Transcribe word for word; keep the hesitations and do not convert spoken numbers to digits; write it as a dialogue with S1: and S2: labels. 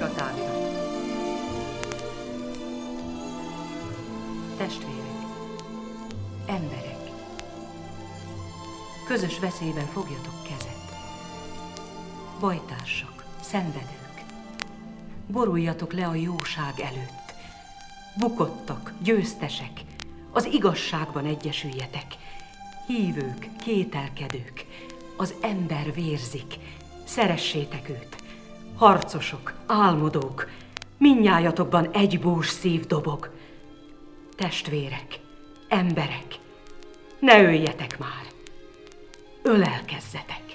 S1: a távirat. Testvérek, emberek, közös veszélyben fogjatok kezet. Bajtársak, szenvedők, boruljatok le a jóság előtt. Bukottak, győztesek, az igazságban egyesüljetek. Hívők, kételkedők, az ember vérzik, szeressétek őt. Harcosok, álmodók, mindnyájatokban egy bús szív dobog. Testvérek, emberek, ne öljetek már, ölelkezzetek.